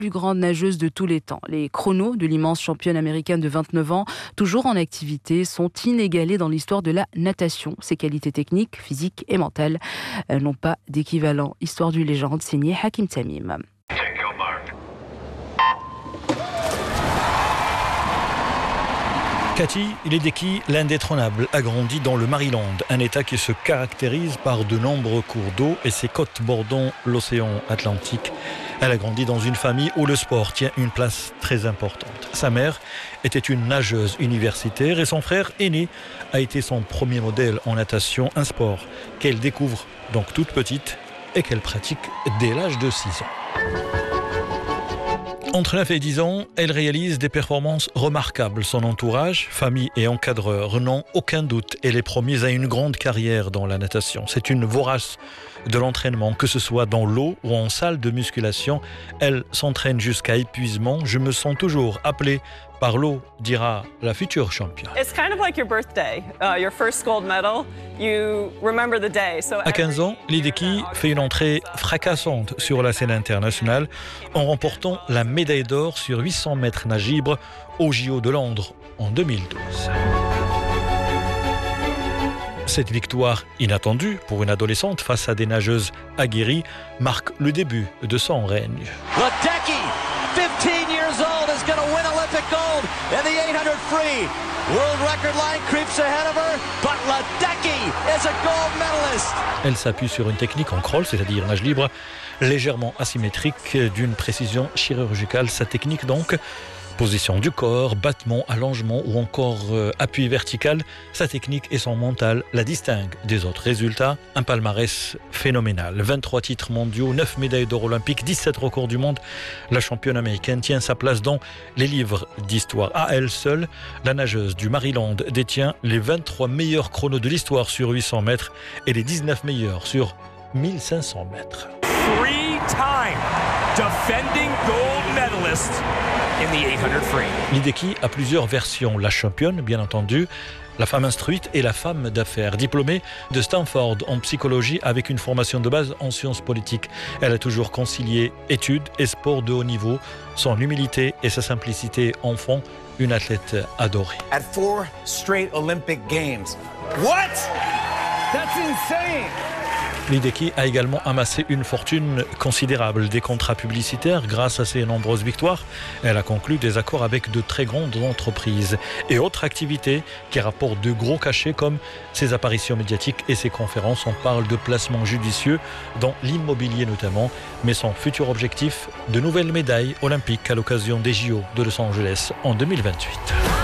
plus grande nageuse de tous les temps. Les chronos de l'immense championne américaine de 29 ans, toujours en activité, sont inégalés dans l'histoire de la natation. Ses qualités techniques, physiques et mentales n'ont pas d'équivalent. Histoire d'une légende signée Hakim Tamim. Cathy Ledecky, l'indétrônable, a grandi dans le Maryland, un état qui se caractérise par de nombreux cours d'eau et ses côtes bordant l'océan Atlantique. Elle a grandi dans une famille où le sport tient une place très importante. Sa mère était une nageuse universitaire et son frère aîné a été son premier modèle en natation, un sport qu'elle découvre donc toute petite et qu'elle pratique dès l'âge de 6 ans. Entre 9 et 10 ans, elle réalise des performances remarquables. Son entourage, famille et encadreur n'ont aucun doute. Elle est promise à une grande carrière dans la natation. C'est une vorace de l'entraînement, que ce soit dans l'eau ou en salle de musculation. Elle s'entraîne jusqu'à épuisement. Je me sens toujours appelée par l'eau, dira la future championne. It's kind of like your birthday, your first gold medal. You remember the day. So à 15 ans, Ledecky fait une entrée fracassante sur la scène internationale en remportant la médaille d'or sur 800 mètres nage libre au JO de Londres en 2012. Cette victoire inattendue pour une adolescente face à des nageuses aguerries marque le début de son règne. Ledecky, 15 years old, is going to win Olympic gold in the 800 free. World record line creeps ahead of her, but Ledecky is a gold medalist. Elle s'appuie sur une technique en crawl, c'est-à-dire nage libre, légèrement asymétrique, d'une précision chirurgicale. Sa technique donc, position du corps, battement, allongement ou encore appui vertical, sa technique et son mental la distinguent des autres. Résultat, un palmarès phénoménal. 23 titres mondiaux, 9 médailles d'or olympiques, 17 records du monde. La championne américaine tient sa place dans les livres d'histoire. À elle seule, la nageuse du Maryland détient les 23 meilleurs chronos de l'histoire sur 800 mètres et les 19 meilleurs sur 1500 mètres. 3-time defending gold medalist in the 800 free. Ledecky a plusieurs versions. La championne, bien entendu, la femme instruite et la femme d'affaires. Diplômée de Stanford en psychologie avec une formation de base en sciences politiques. Elle a toujours concilié études et sport de haut niveau. Son humilité et sa simplicité en font une athlète adorée. At 4 straight Olympic Games. What? That's insane! Ledecky a également amassé une fortune considérable, des contrats publicitaires grâce à ses nombreuses victoires. Elle a conclu des accords avec de très grandes entreprises et autres activités qui rapportent de gros cachets comme ses apparitions médiatiques et ses conférences. On parle de placements judicieux dans l'immobilier notamment, mais son futur objectif, de nouvelles médailles olympiques à l'occasion des JO de Los Angeles en 2028.